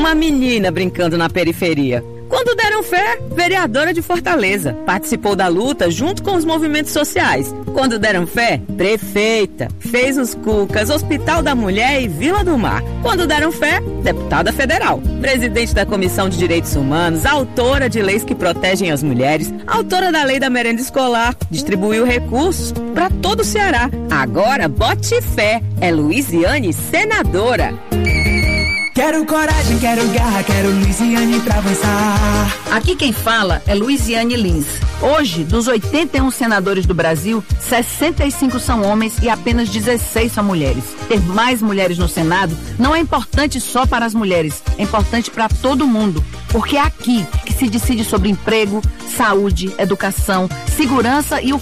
uma menina brincando na periferia. Quando deram fé, vereadora de Fortaleza, participou da luta junto com os movimentos sociais. Quando deram fé, prefeita, fez os Cucas, Hospital da Mulher e Vila do Mar. Quando deram fé, deputada federal, presidente da Comissão de Direitos Humanos, autora de leis que protegem as mulheres, autora da lei da merenda escolar, distribuiu recursos para todo o Ceará. Agora, bote fé, é Luiziane senadora. Quero coragem, quero garra, quero Luiziane pra avançar. Aqui quem fala é Luiziane Lins. Hoje, dos 81 senadores do Brasil, 65 são homens e apenas 16 são mulheres. Ter mais mulheres no Senado não é importante só para as mulheres, é importante para todo mundo. Porque é aqui que se decide sobre emprego, saúde, educação, segurança e o